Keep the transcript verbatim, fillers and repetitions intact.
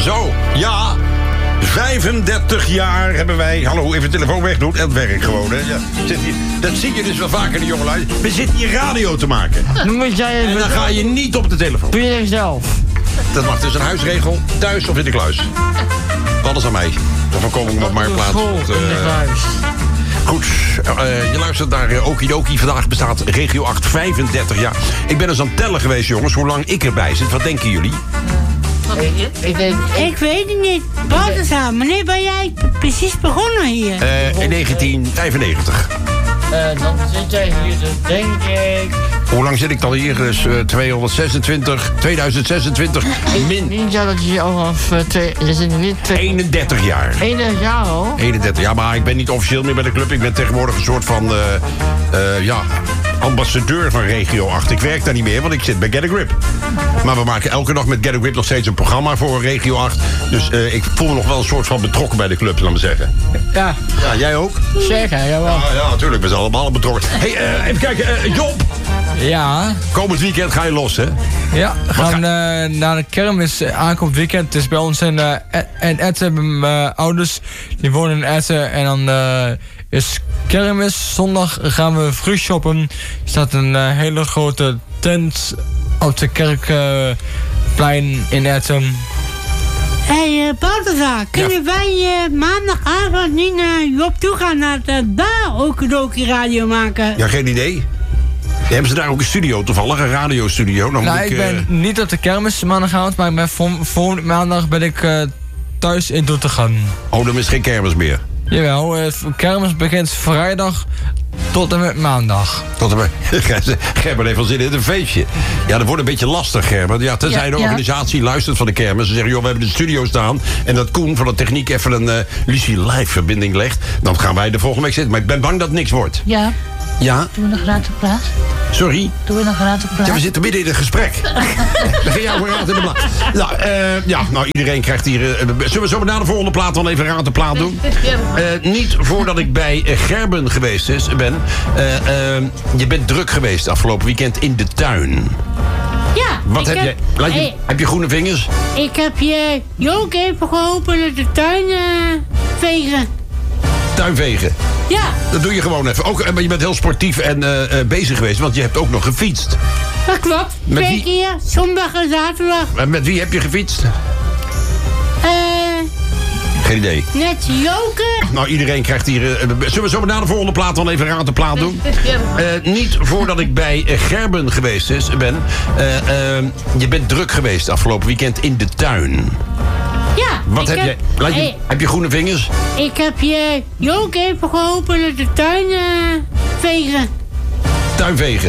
Zo, ja. vijfendertig jaar hebben wij... Hallo, even de telefoon wegdoen. Het werkt gewoon, hè. Ja, zit hier, dat zie je dus wel vaker, de jongelui. We zitten hier radio te maken. Dan moet jij even... En dan ga je niet op de telefoon. Doe je zelf. Dat mag dus een huisregel, thuis of in de kluis. Alles aan mij. Dan voorkom ik op mijn plaats. School, in de kluis. Goed, uh, je luistert naar uh, Okidoki. Vandaag bestaat Regio acht vijfendertig jaar. Ik ben eens aan het tellen geweest, jongens, hoe lang ik erbij zit. Wat denken jullie? Ik, ik, denk, ik weet het niet. Balthasar, wanneer ben jij precies begonnen hier? Uh, in negentien vijfennegentig. Uh, dan zit jij hier, dus denk ik... Hoe lang zit ik dan hier? Dus uh, tweehonderdzesentwintig, tweeduizend zesentwintig, min... Niet zo dat je al vanaf uh, twee... Je zit niet... Twee, eenendertig jaar. eenendertig jaar al? eenendertig, ja, maar ik ben niet officieel meer bij de club. Ik ben tegenwoordig een soort van, uh, uh, ja, ambassadeur van Regio acht. Ik werk daar niet meer, want ik zit bij Get a Grip. Maar we maken elke dag met Get a Grip nog steeds een programma voor Regio acht. Dus uh, ik voel me nog wel een soort van betrokken bij de club, laat maar zeggen. Ja. Ja, jij ook? Zeker, jawel. Ja, ja, natuurlijk. We zijn allemaal betrokken. Hé, hey, uh, even kijken. Uh, Job! Ja. Komend weekend ga je los, hè? Ja, we gaan ga... uh, naar de kermis uh, aankomend weekend. Het is bij ons in, uh, in Etten. Mijn uh, ouders die wonen in Etten. En dan uh, is kermis. Zondag gaan we vroeg shoppen. Er staat een uh, hele grote tent op de kerkplein uh, in Etten. Hé, hey, uh, Balthasar, kunnen ja. wij uh, maandagavond niet naar Job toe gaan naar uh, daar Okidoki radio maken? Ja, geen idee. Hebben ze daar ook een studio toevallig, een radiostudio? Dan nou, moet ik, ik ben uh... niet op de kermis maandagavond, maar ik ben vol, volgende maandag ben ik uh, thuis in Doetinchem. Oh, dan is geen kermis meer? Jawel, uh, kermis begint vrijdag tot en met maandag. Tot en met... Gerben heeft wel zin in een feestje. Ja, dat wordt een beetje lastig, Gerben. Ja, tenzij ja, de organisatie ja. luistert van de kermis. Ze zeggen, joh, we hebben de studio staan. En dat Koen van de techniek even een uh, Lucie live verbinding legt. Dan gaan wij de volgende week zitten. Maar ik ben bang dat het niks wordt. Ja. Ja? Doen we nog raad op plaats? Sorry? Doen we nog raad op plaats? Ja, we zitten midden in een gesprek. Dan ga jij ook raad in de plaat. Nou, uh, ja, nou, iedereen krijgt hier... Uh, zullen we zo na de volgende plaat dan even raad de plaat doen? Uh, niet voordat ik bij uh, Gerben geweest is, ben. Uh, uh, je bent druk geweest afgelopen weekend in de tuin. Ja. Wat heb, heb je? Laat je? Hey, heb je groene vingers? Ik heb je Jook even geholpen met de tuin uh, vegen. Tuinvegen? Ja. Dat doe je gewoon even. Ook, maar je bent heel sportief en uh, uh, bezig geweest, want je hebt ook nog gefietst. Dat klopt. Met Twee wie? keer, zondag en zaterdag. En met wie heb je gefietst? Eh... Uh, Geen idee. Net Joke. Nou, iedereen krijgt hier... Uh, zullen we zo na de volgende plaat dan even raad de plaat doen? Uh, niet voordat ik bij uh, Gerben geweest is, ben. Uh, uh, je bent druk geweest afgelopen weekend in de tuin. Ja. Wat heb, heb je? Laat je? Hey, heb je groene vingers? Ik heb je Jook even geholpen met de tuin uh, vegen. Tuinvegen?